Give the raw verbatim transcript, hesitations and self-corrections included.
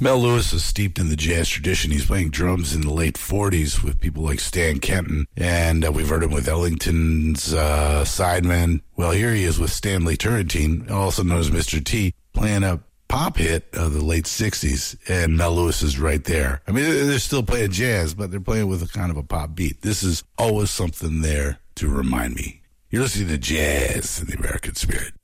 Mel Lewis is steeped in the jazz tradition. He's playing drums in the late forties with people like Stan Kenton, and uh, we've heard him with Ellington's uh, Sidemen. Well, here he is with Stanley Turrentine, also known as Mister T, playing a pop hit of the late sixties, and Mel Lewis is right there. I mean, they're still playing jazz, but they're playing with a kind of a pop beat. This is always something there to remind me. You're listening to Jazz in the American Spirit.